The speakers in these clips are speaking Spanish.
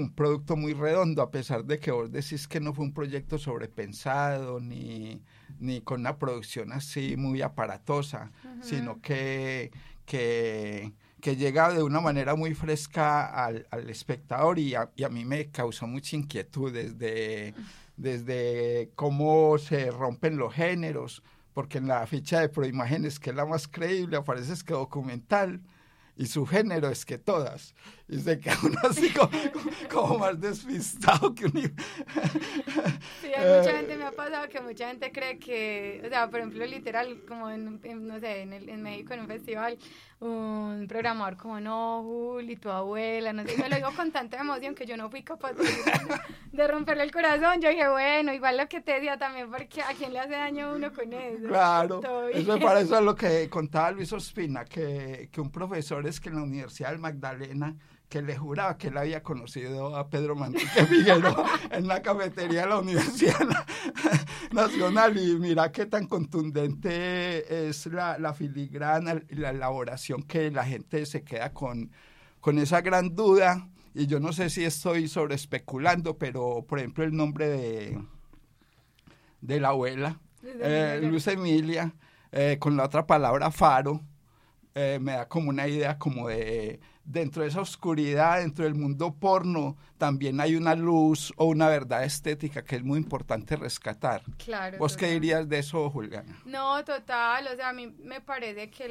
un producto muy redondo, a pesar de que vos decís que no fue un proyecto sobrepensado, ni con una producción así muy aparatosa, sino que llega de una manera muy fresca al espectador y a mí me causó mucha inquietud desde cómo se rompen los géneros, porque en la ficha de Proimágenes, que es la más creíble, aparece es que documental, y su género es que todas. Y se queda uno así como más despistado que un... Sí, hay mucha gente, me ha pasado que mucha gente cree que, o sea, por ejemplo, literal, como no sé, en México, en un festival, un programador como, no, Juli, tu abuela, no sé, y me lo digo con tanta emoción que yo no fui capaz de romperle el corazón. Yo dije, bueno, igual lo que te decía también, porque a quién le hace daño uno con eso. Claro, eso me parece a lo que contaba Luis Ospina, que un profesor es que en la Universidad del Magdalena, que le juraba que él había conocido a Pedro Manrique Figueroa en la cafetería de la Universidad Nacional, y mira qué tan contundente es la filigrana y la elaboración, que la gente se queda con esa gran duda. Y yo no sé si estoy sobreespeculando, pero por ejemplo el nombre de la abuela, Luz Emilia, con la otra palabra faro, me da como una idea como de, dentro de esa oscuridad, dentro del mundo porno, también hay una luz o una verdad estética que es muy importante rescatar. Claro. ¿Vos qué dirías de eso, Juliana? No, total, o sea, a mí me parece que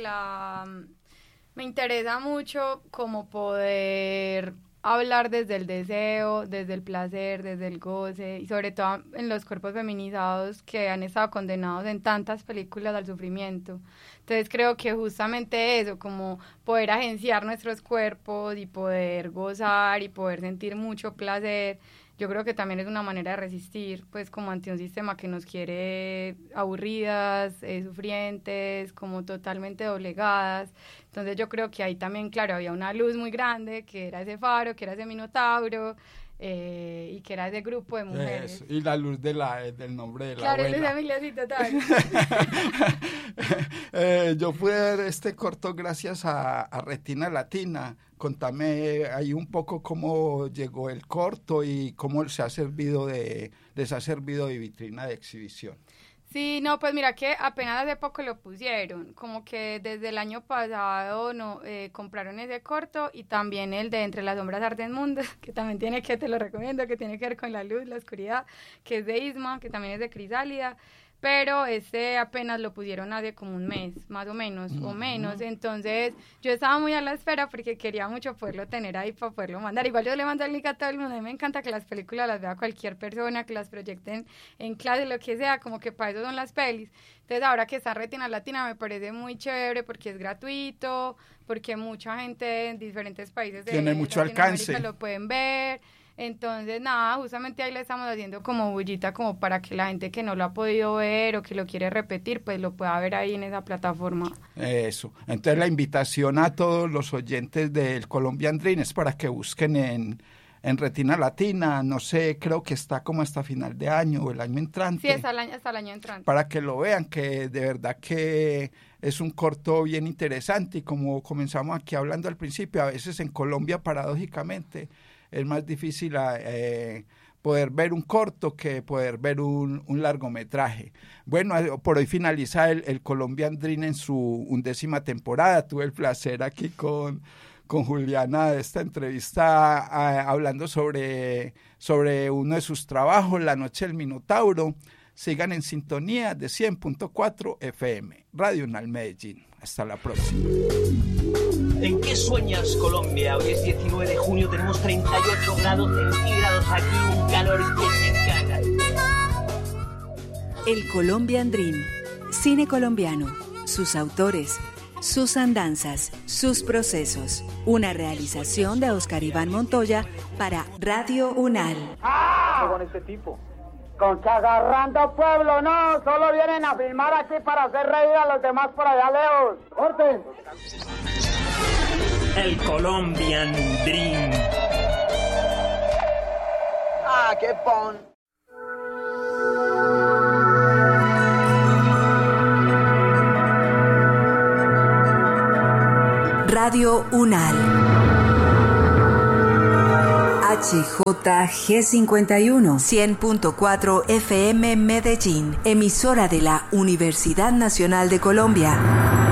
me interesa mucho como poder hablar desde el deseo, desde el placer, desde el goce, y sobre todo en los cuerpos feminizados que han estado condenados en tantas películas al sufrimiento. Entonces creo que justamente eso, como poder agenciar nuestros cuerpos y poder gozar y poder sentir mucho placer, yo creo que también es una manera de resistir, pues como ante un sistema que nos quiere aburridas, sufrientes, como totalmente doblegadas. Entonces yo creo que ahí también, claro, había una luz muy grande, que era ese faro, que era ese minotauro, y que era ese grupo de mujeres. Eso, y la luz del nombre de la claro, abuela. Claro, Emilia, sí, total. Yo pude ver este corto gracias a Retina Latina. Contame ahí un poco cómo llegó el corto y cómo les ha servido de vitrina de exhibición. Sí, no, pues mira que apenas hace poco lo pusieron, como que desde el año pasado compraron ese corto, y también el de Entre las sombras arde el mundo, que también te lo recomiendo, que tiene que ver con la luz, la oscuridad, que es de Isma, que también es de Crisálida, pero apenas lo pusieron hace como un mes, más o menos, o menos. Entonces yo estaba muy a la espera porque quería mucho poderlo tener ahí para poderlo mandar. Igual yo le mando el link a todo el mundo. A mí me encanta que las películas las vea cualquier persona, que las proyecten en clase, lo que sea, como que para eso son las pelis. Entonces ahora que está Retina Latina me parece muy chévere porque es gratuito, porque mucha gente en diferentes países tiene mucho alcance, lo pueden ver. Entonces, nada, justamente ahí le estamos haciendo como bullita, como para que la gente que no lo ha podido ver o que lo quiere repetir, pues lo pueda ver ahí en esa plataforma. Eso. Entonces, la invitación a todos los oyentes del Colombian Dream es para que busquen en Retina Latina, no sé, creo que está como hasta final de año o el año entrante. Sí, hasta el año entrante. Para que lo vean, que de verdad que es un corto bien interesante, y como comenzamos aquí hablando al principio, a veces en Colombia, paradójicamente, es más difícil poder ver un corto que poder ver un largometraje. Bueno, por hoy finaliza el Colombian Dream en su 11ª temporada. Tuve el placer aquí con Juliana de esta entrevista hablando sobre uno de sus trabajos, La Noche del Minotauro. Sigan en sintonía de 100.4 FM, Radio UNAL Medellín. Hasta la próxima. ¿En qué sueñas, Colombia? Hoy es 19 de junio, tenemos 38 grados centígrados aquí, un calor que se caga. El Colombian Dream, cine colombiano, sus autores, sus andanzas, sus procesos. Una realización de Oscar Iván Montoya para Radio UNAL. ¿Qué con este tipo? Con que agarrando pueblo, no, solo vienen a filmar aquí para hacer reír a los demás por allá lejos. ¡Corten! El Colombian Dream. ¡Ah, qué pon! Radio UNAL. HJG51 100.4 FM Medellín, emisora de la Universidad Nacional de Colombia.